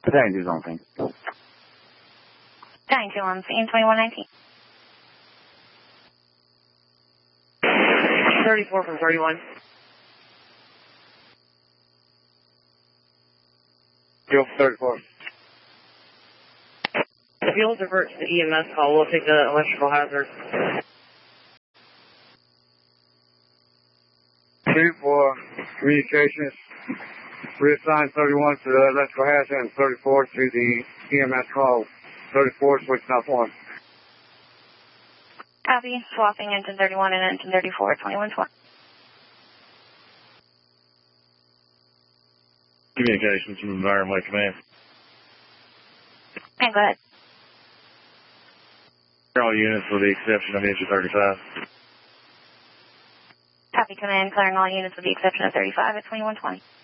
Thank you, something. 921 scene 2119. 34 from 31. Fuel 34. If you'll divert to the EMS call, we'll take the electrical hazard. 2 for communications. Reassign 31 to the electrical hazard and 34 to the EMS call. 34 switching off 1. Copy. Swapping engine 31 and engine 34, 2120. Communications from Environment Command. And go ahead. All units with the exception of engine 35. Copy, command. Clearing all units with the exception of 35 at 2120.